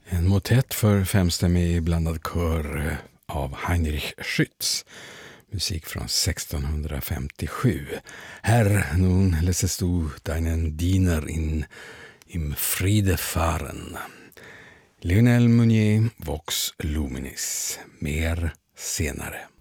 En motett för femstämmig blandad kör av Heinrich Schütz. Musik från 1657. Herr, nun läsest du deinen Diener im Friede fahren. Lionel Meunier, Vox Luminis. Mer senare.